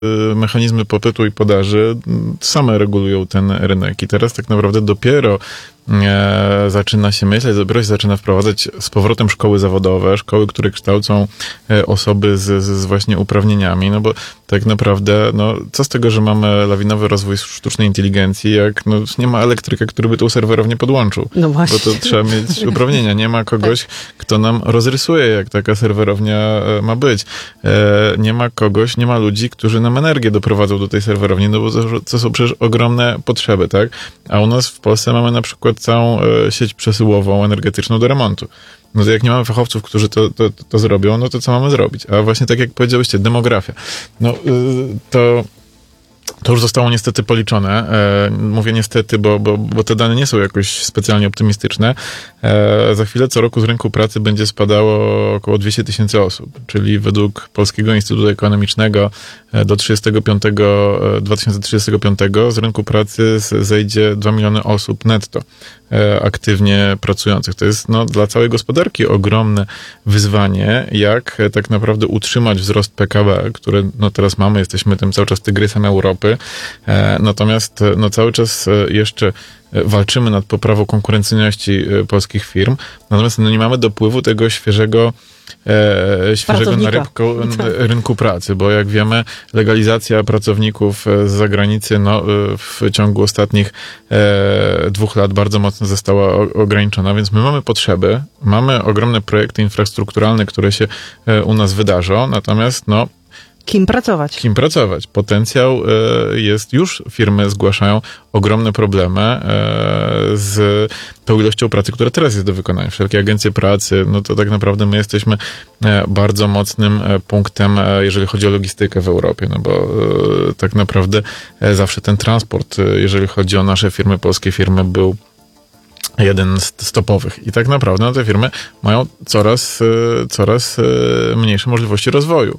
mechanizmy popytu i podaży same regulują ten rynek i teraz tak naprawdę dopiero zaczyna się myśleć, dopiero się zaczyna wprowadzać z powrotem szkoły zawodowe, szkoły, które kształcą osoby z właśnie uprawnieniami, no bo tak naprawdę, no co z tego, że mamy lawinowy rozwój sztucznej inteligencji, jak no, nie ma elektryka, który by tą serwerownię podłączył. No właśnie. Bo to trzeba mieć uprawnienia. Nie ma kogoś, kto nam rozrysuje, jak taka serwerownia ma być. Nie ma kogoś, nie ma ludzi, którzy nam energię doprowadzą do tej serwerowni, no bo to są przecież ogromne potrzeby, tak? A u nas w Polsce mamy na przykład całą sieć przesyłową energetyczną do remontu. No to jak nie mamy fachowców, którzy to zrobią, no to co mamy zrobić? A właśnie tak jak powiedziałyście, demografia. No to już zostało niestety policzone. Mówię niestety, bo te dane nie są jakoś specjalnie optymistyczne. Za chwilę co roku z rynku pracy będzie spadało około 200 000 osób, czyli według Polskiego Instytutu Ekonomicznego do 2035 z rynku pracy zejdzie 2 miliony osób netto aktywnie pracujących. To jest no, dla całej gospodarki ogromne wyzwanie, jak tak naprawdę utrzymać wzrost PKB, który no, teraz mamy, jesteśmy tym cały czas tygrysem Europy, natomiast no, cały czas jeszcze walczymy nad poprawą konkurencyjności polskich firm, natomiast no, nie mamy dopływu tego świeżego rynku pracy, bo jak wiemy, legalizacja pracowników z zagranicy no, w ciągu ostatnich 2 lat bardzo mocno została ograniczona, więc my mamy potrzeby, mamy ogromne projekty infrastrukturalne, które się u nas wydarzą, natomiast no kim pracować? Kim pracować. Potencjał jest, już firmy zgłaszają ogromne problemy z tą ilością pracy, która teraz jest do wykonania. Wszelkie agencje pracy, no to tak naprawdę my jesteśmy bardzo mocnym punktem, jeżeli chodzi o logistykę w Europie, no bo tak naprawdę zawsze ten transport, jeżeli chodzi o nasze firmy, polskie firmy, był jeden z topowych. I tak naprawdę no, te firmy mają coraz mniejsze możliwości rozwoju.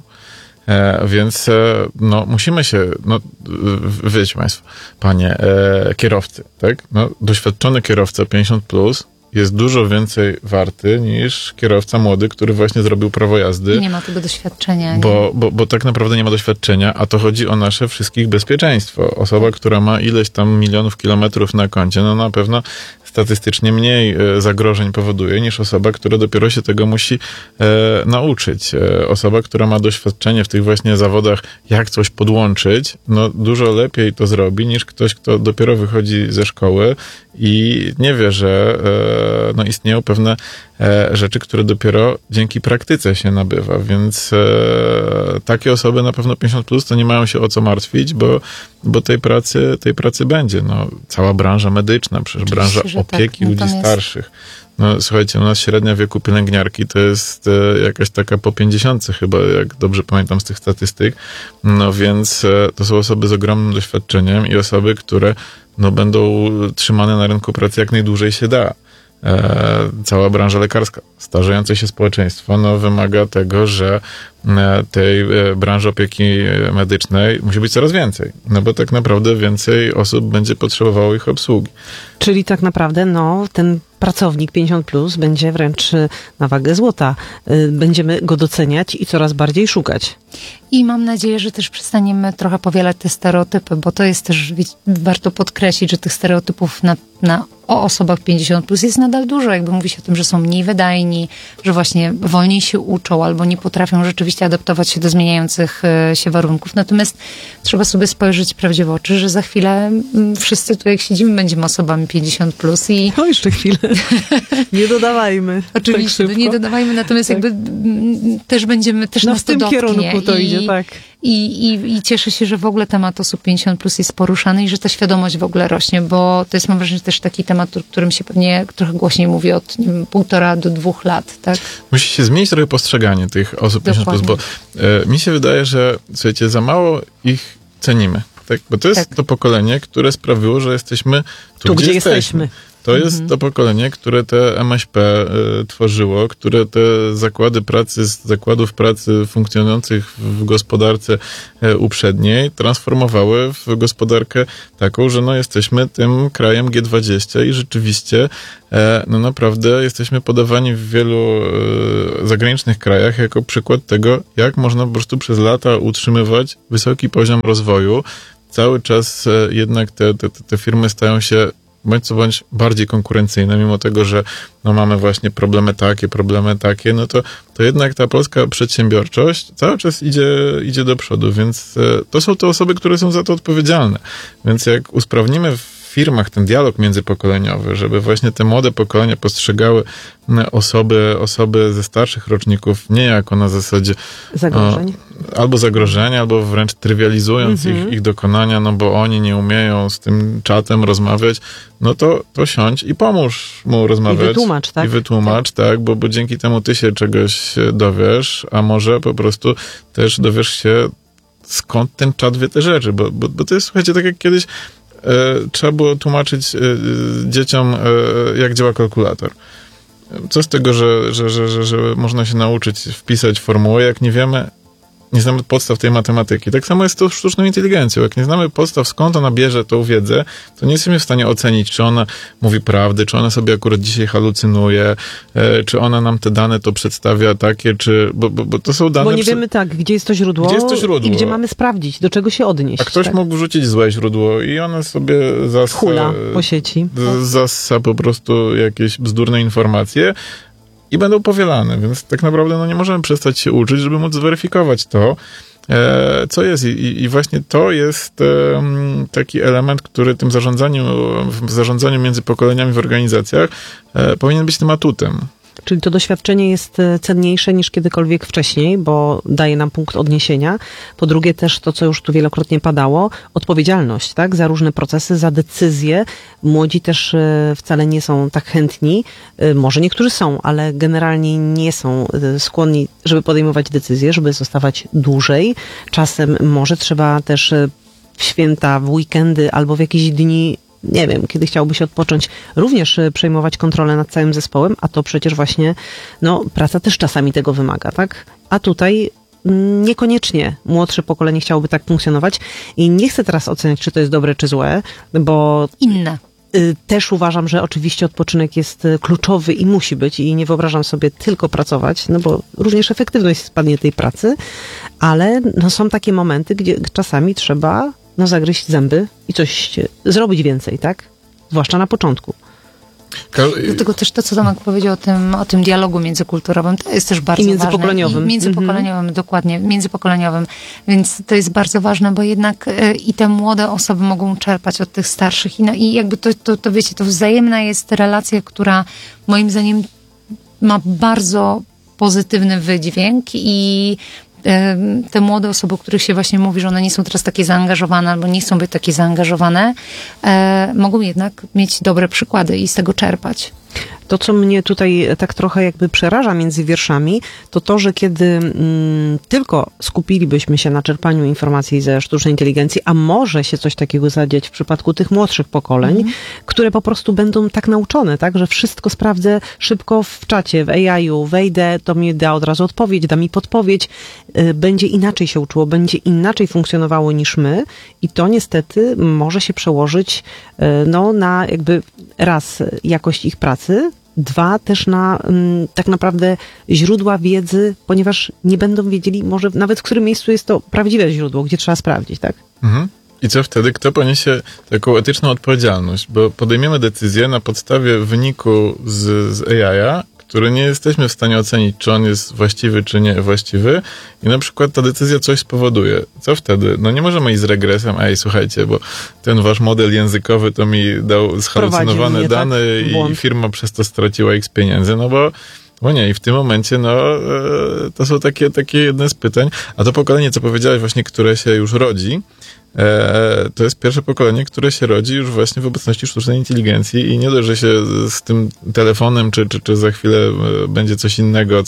Więc no, musimy się, no, wiecie państwo, panie kierowcy, tak? No, doświadczony kierowca 50+ jest dużo więcej warty niż kierowca młody, który właśnie zrobił prawo jazdy. Nie ma tego doświadczenia. Bo tak naprawdę nie ma doświadczenia, a to chodzi o nasze wszystkich bezpieczeństwo. Osoba, która ma ileś tam milionów kilometrów na koncie, no na pewno statystycznie mniej zagrożeń powoduje niż osoba, która dopiero się tego musi nauczyć. Osoba, która ma doświadczenie w tych właśnie zawodach, jak coś podłączyć, no dużo lepiej to zrobi niż ktoś, kto dopiero wychodzi ze szkoły i nie wie, że no, istnieją pewne rzeczy, które dopiero dzięki praktyce się nabywa, więc takie osoby na pewno 50+ to nie mają się o co martwić, bo tej pracy będzie. No, cała branża medyczna, przecież branża opieki ludzi starszych. No słuchajcie, u nas średnia wieku pielęgniarki to jest jakaś taka po 50 chyba, jak dobrze pamiętam z tych statystyk. No więc to są osoby z ogromnym doświadczeniem i osoby, które no, będą trzymane na rynku pracy jak najdłużej się da. Cała branża lekarska, starzejące się społeczeństwo, no, wymaga tego, że tej branży opieki medycznej musi być coraz więcej. No bo tak naprawdę więcej osób będzie potrzebowało ich obsługi. Czyli tak naprawdę, no, ten pracownik 50+ będzie wręcz na wagę złota. Będziemy go doceniać i coraz bardziej szukać. I mam nadzieję, że też przestaniemy trochę powielać te stereotypy, bo to jest też, warto podkreślić, że tych stereotypów o osobach 50+ jest nadal dużo. Jakby mówi się o tym, że są mniej wydajni, że właśnie wolniej się uczą albo nie potrafią rzeczywiście adaptować się do zmieniających się warunków. Natomiast trzeba sobie spojrzeć prawdzie w oczy, że za chwilę wszyscy tu jak siedzimy będziemy osobami 50+ i... No jeszcze chwilę. Nie dodawajmy. Oczywiście, tak nie dodawajmy, natomiast tak. jakby też będziemy, też nas to dotknie. W tym kierunku to idzie, tak. I cieszę się, że w ogóle temat osób 50+ jest poruszany i że ta świadomość w ogóle rośnie, bo to jest, mam wrażenie, też taki temat, o którym się pewnie trochę głośniej mówi od 1,5 do 2 lat, tak? Musi się zmienić trochę postrzeganie tych osób 50+, bo mi się wydaje, że słuchajcie, za mało ich cenimy. Tak? Bo to jest to pokolenie, które sprawiło, że jesteśmy tu gdzie jesteśmy. To jest to pokolenie, które te MŚP tworzyło, które te zakłady pracy z zakładów pracy funkcjonujących w gospodarce uprzedniej transformowały w gospodarkę taką, że no jesteśmy tym krajem G20 i rzeczywiście no naprawdę jesteśmy podawani w wielu zagranicznych krajach jako przykład tego, jak można po prostu przez lata utrzymywać wysoki poziom rozwoju. Cały czas jednak te firmy stają się bądź co bądź bardziej konkurencyjne, mimo tego, że no mamy właśnie problemy takie, no to jednak ta polska przedsiębiorczość cały czas idzie do przodu, więc to są te osoby, które są za to odpowiedzialne. Więc jak usprawnimy w firmach ten dialog międzypokoleniowy, żeby właśnie te młode pokolenia postrzegały osoby ze starszych roczników nie jako na zasadzie albo zagrożenia, albo wręcz trywializując ich dokonania, no bo oni nie umieją z tym czatem rozmawiać, no to siądź i pomóż mu rozmawiać. I wytłumacz, tak, bo dzięki temu ty się czegoś dowiesz, a może po prostu też dowiesz się, skąd ten czat wie te rzeczy, bo to jest, słuchajcie, tak jak kiedyś trzeba było tłumaczyć dzieciom, jak działa kalkulator. Co z tego, że można się nauczyć wpisać formułę, jak nie znamy podstaw tej matematyki. Tak samo jest to z sztuczną inteligencją. Jak nie znamy podstaw, skąd ona bierze tą wiedzę, to nie jesteśmy w stanie ocenić, czy ona mówi prawdę, czy ona sobie akurat dzisiaj halucynuje, czy ona nam te dane to przedstawia takie, czy... Bo to są dane... Bo nie wiemy gdzie jest to źródło i gdzie mamy sprawdzić, do czego się odnieść. A ktoś mógł wrzucić złe źródło i ona sobie hula po sieci. Zassa po prostu jakieś bzdurne informacje i będą powielane, więc tak naprawdę no nie możemy przestać się uczyć, żeby móc zweryfikować to, co jest. I właśnie to jest taki element, który tym zarządzaniu między pokoleniami w organizacjach powinien być tym atutem. Czyli to doświadczenie jest cenniejsze niż kiedykolwiek wcześniej, bo daje nam punkt odniesienia. Po drugie też to, co już tu wielokrotnie padało, odpowiedzialność, tak, za różne procesy, za decyzje. Młodzi też wcale nie są tak chętni. Może niektórzy są, ale generalnie nie są skłonni, żeby podejmować decyzje, żeby zostawać dłużej. Czasem może trzeba też w święta, w weekendy albo w jakieś dni, nie wiem, kiedy chciałby się odpocząć, również przejmować kontrolę nad całym zespołem, a to przecież właśnie, praca też czasami tego wymaga, tak? A tutaj niekoniecznie młodsze pokolenie chciałoby tak funkcjonować i nie chcę teraz oceniać, czy to jest dobre, czy złe, bo... Inne. Też uważam, że oczywiście odpoczynek jest kluczowy i musi być i nie wyobrażam sobie tylko pracować, bo również efektywność spadnie tej pracy, ale są takie momenty, gdzie czasami trzeba zagryźć zęby i coś zrobić więcej, tak? Zwłaszcza na początku. Dlatego też to, co Tomek powiedział o tym dialogu międzykulturowym, to jest też bardzo międzypokoleniowym. ważne. Międzypokoleniowym, dokładnie, międzypokoleniowym. Więc to jest bardzo ważne, bo jednak i te młode osoby mogą czerpać od tych starszych. I jakby to wiecie, to wzajemna jest relacja, która moim zdaniem ma bardzo pozytywny wydźwięk i te młode osoby, o których się właśnie mówi, że one nie są teraz takie zaangażowane albo nie chcą być takie zaangażowane, mogą jednak mieć dobre przykłady i z tego czerpać. To, co mnie tutaj tak trochę jakby przeraża między wierszami, to, że kiedy tylko skupilibyśmy się na czerpaniu informacji ze sztucznej inteligencji, a może się coś takiego zadziać w przypadku tych młodszych pokoleń, które po prostu będą tak nauczone, tak, że wszystko sprawdzę szybko w czacie, w AI-u, wejdę, to mi da od razu odpowiedź, da mi podpowiedź, będzie inaczej się uczyło, będzie inaczej funkcjonowało niż my i to niestety może się przełożyć na jakby raz jakość ich pracy, dwa też na tak naprawdę źródła wiedzy, ponieważ nie będą wiedzieli może nawet w którym miejscu jest to prawdziwe źródło, gdzie trzeba sprawdzić, tak? Mhm. I co wtedy? Kto poniesie taką etyczną odpowiedzialność? Bo podejmiemy decyzję na podstawie wyniku z AI-a, który nie jesteśmy w stanie ocenić, czy on jest właściwy, czy niewłaściwy i na przykład ta decyzja coś spowoduje. Co wtedy? Nie możemy iść z regresem, słuchajcie, bo ten wasz model językowy to mi dał zhalucynowane dane i firma przez to straciła x pieniędzy, bo nie. I w tym momencie, to są takie jedne z pytań. A to pokolenie, co powiedziałeś właśnie, które się już rodzi, to jest pierwsze pokolenie, które się rodzi już właśnie w obecności sztucznej inteligencji i nie dość, że się z tym telefonem, czy za chwilę będzie coś innego,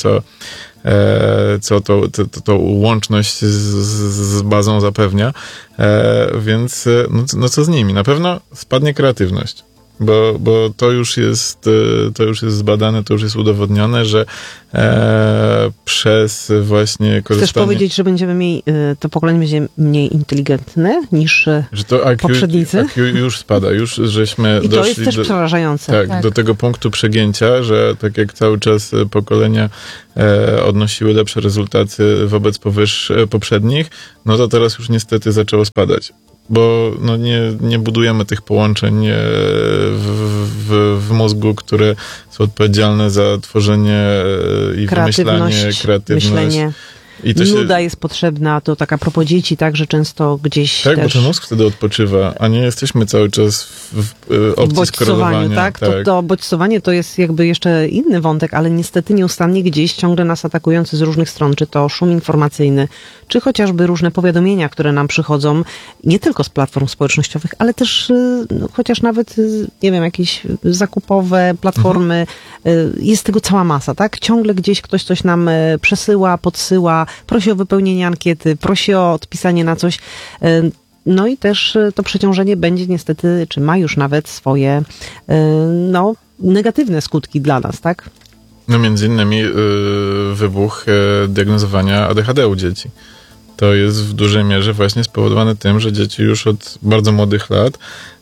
co tą łączność z bazą zapewnia, więc co z nimi? Na pewno spadnie kreatywność. bo to już jest zbadane, to już jest udowodnione, że przez właśnie korzystanie... Chcesz powiedzieć, że to pokolenie będzie mniej inteligentne niż że to IQ, poprzednicy? IQ już spada, już żeśmy I to doszli jest też przerażające. tak, do tego punktu przegięcia, że tak jak cały czas pokolenia odnosiły lepsze rezultaty wobec poprzednich, no to teraz już niestety zaczęło spadać. Bo no nie budujemy tych połączeń w mózgu, które są odpowiedzialne za tworzenie i wymyślanie, kreatywność. Myślenie. I to nuda jest potrzebna, to tak a propos dzieci, tak, że często gdzieś tak, też... bo ten mózg wtedy odpoczywa, a nie jesteśmy cały czas w opcji skrolowania. Tak? To bodźcowanie to jest jakby jeszcze inny wątek, ale niestety nieustannie gdzieś ciągle nas atakujący z różnych stron, czy to szum informacyjny, czy chociażby różne powiadomienia, które nam przychodzą, nie tylko z platform społecznościowych, ale też chociaż nawet, nie wiem, jakieś zakupowe platformy, jest tego cała masa, tak? Ciągle gdzieś ktoś coś nam przesyła, podsyła, prosi o wypełnienie ankiety, prosi o odpisanie na coś. No i też to przeciążenie będzie niestety, czy ma już nawet swoje, negatywne skutki dla nas, tak? No między innymi wybuch diagnozowania ADHD u dzieci. To jest w dużej mierze właśnie spowodowane tym, że dzieci już od bardzo młodych lat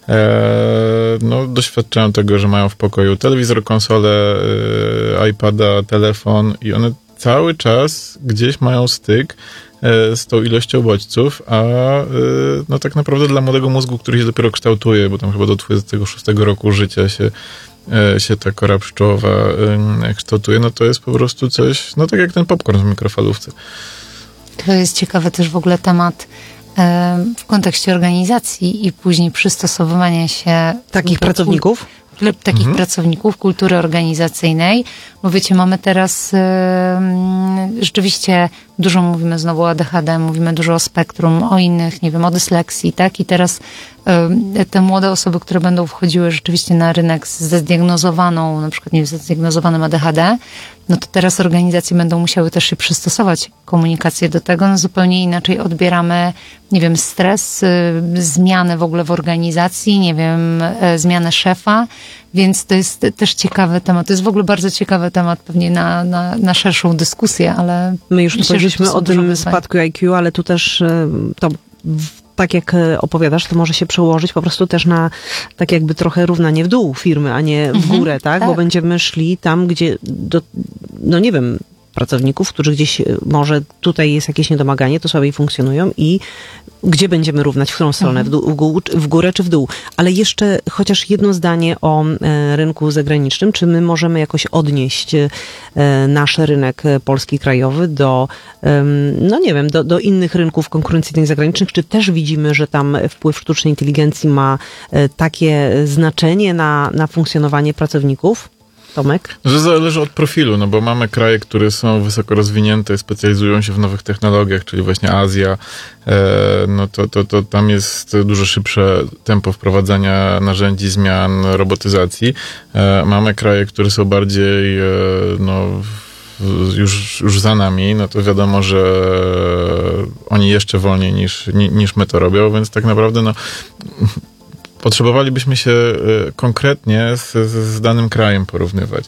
doświadczają tego, że mają w pokoju telewizor, konsolę, iPada, telefon i one cały czas gdzieś mają styk z tą ilością bodźców, a tak naprawdę dla młodego mózgu, który się dopiero kształtuje, bo tam chyba do 26 roku życia się ta kora pszczołowa kształtuje, no to jest po prostu coś, tak jak ten popcorn w mikrofalówce. To jest ciekawy też w ogóle temat w kontekście organizacji i później przystosowywania się... Takich pracowników? Pracowników kultury organizacyjnej, bo wiecie, mamy teraz rzeczywiście dużo mówimy znowu o ADHD, mówimy dużo o spektrum, o innych, nie wiem, o dysleksji, tak? I teraz te młode osoby, które będą wchodziły rzeczywiście na rynek ze zdiagnozowaną, na przykład, nie wiem, ze zdiagnozowanym ADHD, no to teraz organizacje będą musiały też się przystosować komunikację do tego, no zupełnie inaczej odbieramy, nie wiem, stres, zmiany w ogóle w organizacji, nie wiem, zmianę szefa, więc to jest też ciekawy temat. To jest w ogóle bardzo ciekawy temat pewnie na szerszą dyskusję, ale... My już powiedzieliśmy o tym spadku IQ, ale tu też to tak jak opowiadasz, to może się przełożyć po prostu też na tak jakby trochę równanie w dół firmy, a nie w górę, tak? Bo będziemy szli tam, gdzie nie wiem, pracowników, którzy gdzieś może tutaj jest jakieś niedomaganie, to słabiej funkcjonują i gdzie będziemy równać, w którą stronę, w górę czy w dół. Ale jeszcze chociaż jedno zdanie o rynku zagranicznym. Czy my możemy jakoś odnieść nasz rynek polski krajowy do, do innych rynków konkurencyjnych zagranicznych? Czy też widzimy, że tam wpływ sztucznej inteligencji ma takie znaczenie na funkcjonowanie pracowników? Tomek? Że zależy od profilu, bo mamy kraje, które są wysoko rozwinięte, specjalizują się w nowych technologiach, czyli właśnie Azja, to tam jest dużo szybsze tempo wprowadzania narzędzi, zmian, robotyzacji. Mamy kraje, które są bardziej, już za nami, no to wiadomo, że oni jeszcze wolniej niż my to robią, więc tak naprawdę, potrzebowalibyśmy się konkretnie z danym krajem porównywać.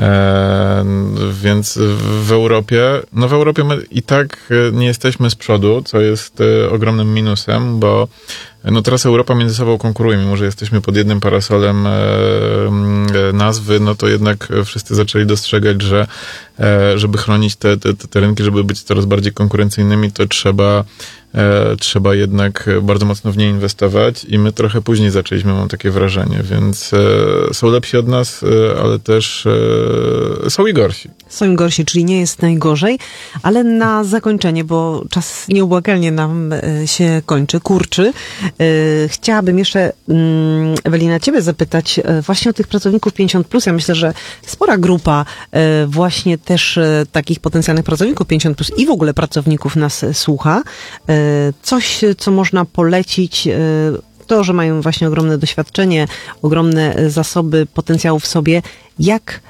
Więc w Europie my i tak nie jesteśmy z przodu, co jest ogromnym minusem, bo teraz Europa między sobą konkuruje, mimo że jesteśmy pod jednym parasolem nazwy, to jednak wszyscy zaczęli dostrzegać, że żeby chronić te rynki, żeby być coraz bardziej konkurencyjnymi, to trzeba jednak bardzo mocno w nie inwestować i my trochę później zaczęliśmy, mam takie wrażenie, więc są lepsi od nas, ale też są i gorsi. Są i gorsi, czyli nie jest najgorzej, ale na zakończenie, bo czas nieubłagalnie nam się kurczy. Chciałabym jeszcze, Ewelina, ciebie zapytać właśnie o tych pracowników 50+. Ja myślę, że spora grupa właśnie też takich potencjalnych pracowników 50+ i w ogóle pracowników nas słucha. Coś, co można polecić, to, że mają właśnie ogromne doświadczenie, ogromne zasoby potencjału w sobie, jak,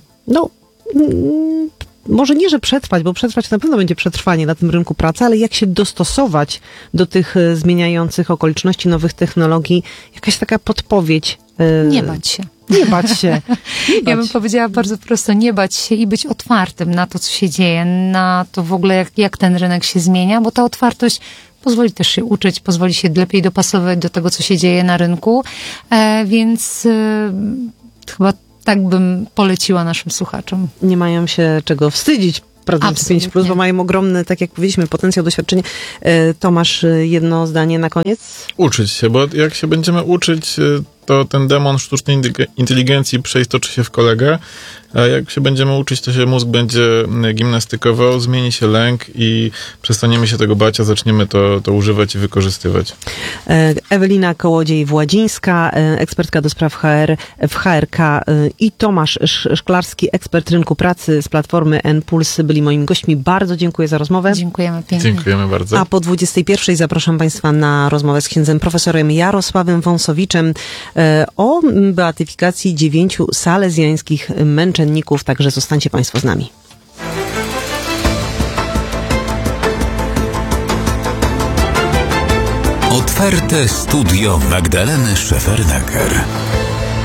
może nie, że przetrwać, bo przetrwać na pewno będzie przetrwanie na tym rynku pracy, ale jak się dostosować do tych zmieniających okoliczności, nowych technologii, jakaś taka podpowiedź, Nie bać się. Nie bać się. Ja bym powiedziała bardzo prosto, nie bać się i być otwartym na to, co się dzieje, na to w ogóle, jak ten rynek się zmienia, bo ta otwartość pozwoli też się uczyć, pozwoli się lepiej dopasować do tego, co się dzieje na rynku, więc chyba tak bym poleciła naszym słuchaczom. Nie mają się czego wstydzić. Pracownicy 5+, bo mają ogromny, tak jak powiedzieliśmy, potencjał, doświadczenie. Tomasz, jedno zdanie na koniec? Uczyć się, bo jak się będziemy uczyć, to ten demon sztucznej inteligencji przeistoczy się w kolegę, a jak się będziemy uczyć, to się mózg będzie gimnastykował, zmieni się lęk i przestaniemy się tego bać, a zaczniemy to używać i wykorzystywać. Ewelina Kołodziej-Władzińska, ekspertka do spraw HR w HRK i Tomasz Szklarski, ekspert rynku pracy z platformy N-Puls byli moimi gośćmi. Bardzo dziękuję za rozmowę. Dziękujemy pięknie. Dziękujemy bardzo. A po 21:00 zapraszam Państwa na rozmowę z księdzem profesorem Jarosławem Wąsowiczem o beatyfikacji 9 salezjańskich męczenników, także zostańcie Państwo z nami. Otwarte studio Magdaleny Szefernaker.